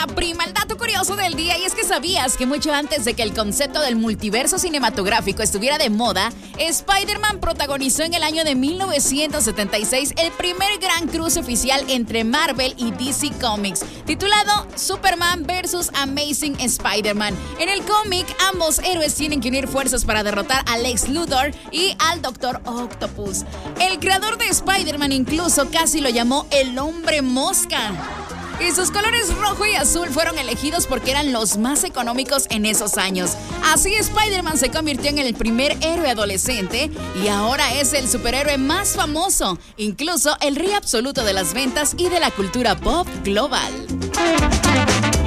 la prima, el dato curioso del día. Y es que sabías que mucho antes de que el concepto del multiverso cinematográfico estuviera de moda, Spider-Man protagonizó en el año de 1976 el primer gran cruce oficial entre Marvel y DC Comics, titulado Superman vs. Amazing Spider-Man. En el cómic, ambos héroes tienen que unir fuerzas para derrotar a Lex Luthor y al Doctor Octopus. El creador de Spider-Man incluso casi lo llamó el hombre mosca. Y sus colores rojo y azul fueron elegidos porque eran los más económicos en esos años. Así Spider-Man se convirtió en el primer héroe adolescente y ahora es el superhéroe más famoso, incluso el rey absoluto de las ventas y de la cultura pop global.